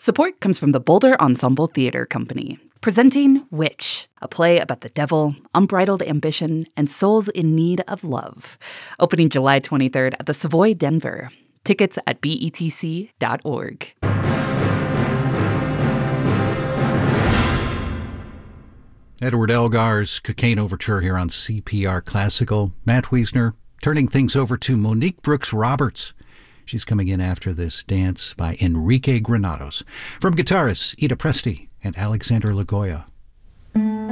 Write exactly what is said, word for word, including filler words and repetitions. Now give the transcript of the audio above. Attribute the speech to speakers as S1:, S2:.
S1: Support comes from the Boulder Ensemble Theater Company, presenting Witch, a play about the devil, unbridled ambition, and souls in need of love. Opening July twenty-third at the Savoy Denver. Tickets at B E T C dot org.
S2: Edward Elgar's Cocaine Overture here on C P R Classical. Matt Wiesner turning things over to Monique Brooks-Roberts. She's coming in after this dance by Enrique Granados. From guitarists Ida Presti and Alexander Lagoya.